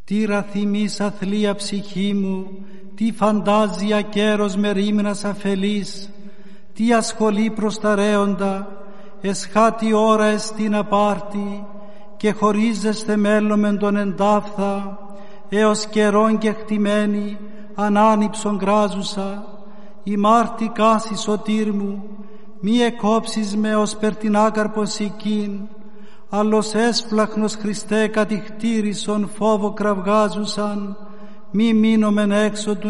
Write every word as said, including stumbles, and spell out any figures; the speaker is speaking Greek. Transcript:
Τι ραθυμής αθλία ψυχή μου, τι φαντάζια καιρός με ρήμνας αφελής, τι ασχολεί προς τα ρέοντα, εσχάτη ώρα εστίν απάρτη, και χωρίζεστε μέλλον τον εντάφθα, έως καιρόν και χτυμένη, ανάνυψον γκράζουσα, η μάρτη κάση σωτήρ μου, μη εκόψεις με ως περ την άκαρπος οικίν, άλλος έσφλαχνος Χριστέ κατηχτήρισον φόβο κραυγάζουσαν, μη μείνομεν έξω του